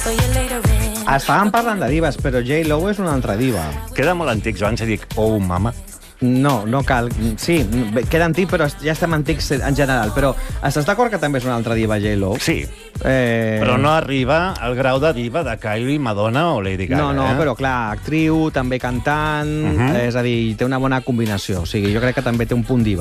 Estàvem parlant de divas, però J-Lo és una altra diva. Queda molt antic, Joan, si dic oh, mama. No, no cal. Sí, queda antic, però ja estem antics en general. Però estàs d'acord que també és una altra diva, J-Lo? Sí, però no arriba al grau de diva de Kylie, Madonna o Lady Gaga. No, però clar, actriu, també cantant, és a dir, té una bona combinació. O sigui, jo crec que també té un punt diva.